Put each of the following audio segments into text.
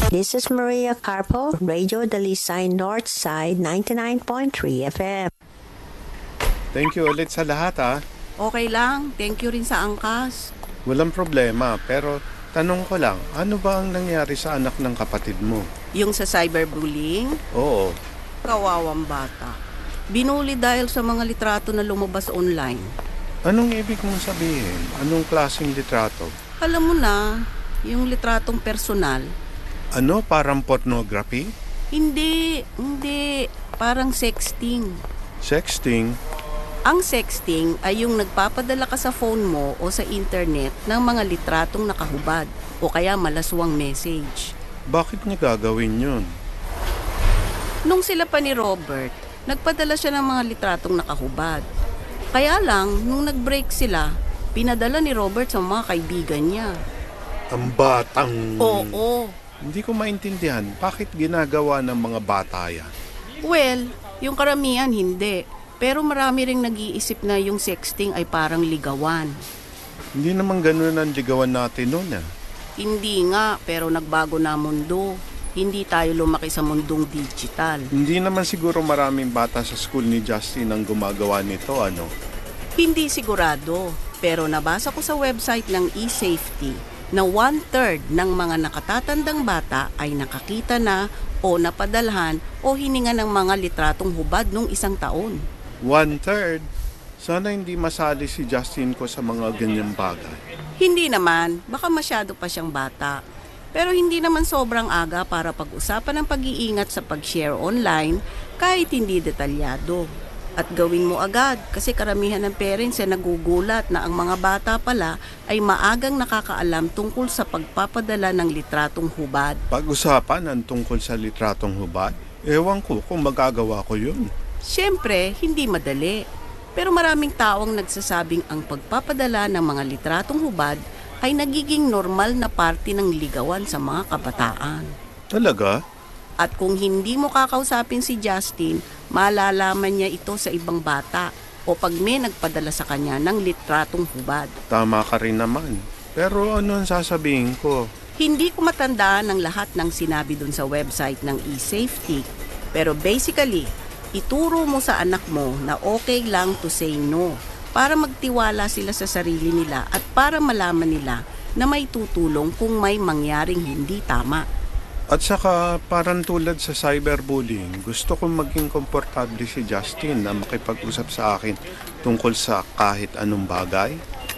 This is Maria Carpo, Radio Dalisay Northside 99.3 FM. Thank you ulit sa lahat Okay lang, thank you rin sa angkas. Walang problema, pero tanong ko lang, ano ba ang nangyari sa anak ng kapatid mo? Yung sa cyberbullying, Oo. kawawang bata. Binuli dahil sa mga litrato na lumabas online. Anong ibig mong sabihin? Anong klaseng litrato? Alam mo na, yung litratong personal. Ano, parang pornography? Hindi. Parang sexting. Sexting? Ang sexting ay yung nagpapadala ka sa phone mo o sa internet ng mga litratong nakahubad o kaya malaswang message. Bakit niya gagawin yun? Nung sila pa ni Robert, nagpadala siya ng mga litratong nakahubad. Kaya lang, nung nag-break sila, pinadala ni Robert sa mga kaibigan niya. Ang batang... Oo. Hindi ko maintindihan, bakit ginagawa ng mga bata yan? Well, yung karamihan hindi. Pero marami ring nag-iisip na yung sexting ay parang ligawan. Hindi naman ganun ang ligawan natin noon Hindi nga, pero nagbago na mundo. Hindi tayo lumaki sa mundong digital. Hindi naman siguro maraming bata sa school ni Justin ang gumagawa nito, Hindi sigurado, pero nabasa ko sa website ng eSafety na 1/3 ng mga nakatatandang bata ay nakakita na o napadalhan o hininga ng mga litratong hubad nung isang taon. 1/3? Sana hindi masali si Justin ko sa mga ganyang bagay. Hindi naman, baka masyado pa siyang bata. Pero hindi naman sobrang aga para pag-usapan ang pag-iingat sa pag-share online kahit hindi detalyado. At gawin mo agad kasi karamihan ng parents ay nagugulat na ang mga bata pala ay maagang nakakaalam tungkol sa pagpapadala ng litratong hubad. Pag-usapan ang tungkol sa litratong hubad? Ewan ko kung magagawa ko yun. Siyempre, hindi madali. Pero maraming taong nagsasabing ang pagpapadala ng mga litratong hubad ay nagiging normal na parte ng ligawan sa mga kabataan. Talaga? At kung hindi mo kakausapin si Justin, malalaman niya ito sa ibang bata o pag may nagpadala sa kanya ng litratong hubad. Tama ka rin naman. Pero ano ang sasabihin ko? Hindi ko matandaan ang lahat ng sinabi dun sa website ng eSafety. Pero basically, ituro mo sa anak mo na okay lang to say no para magtiwala sila sa sarili nila at para malaman nila na may tutulong kung may mangyaring hindi tama. At saka parang tulad sa cyberbullying, gusto kong maging komportable si Justin na makipag-usap sa akin tungkol sa kahit anong bagay.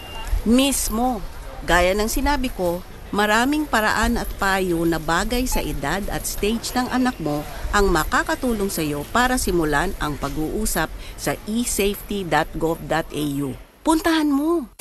Mismo, gaya ng sinabi ko, maraming paraan at payo na bagay sa edad at stage ng anak mo ang makakatulong sa iyo para simulan ang pag-uusap sa esafety.gov.au. Puntahan mo!